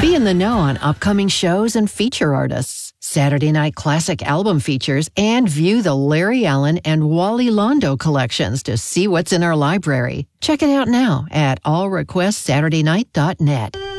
Be in the know on upcoming shows and feature artists, Saturday Night Classic album features, and view the Larry Allen and Wally Londo collections to see what's in our library. Check it out now at allrequestsaturdaynight.net.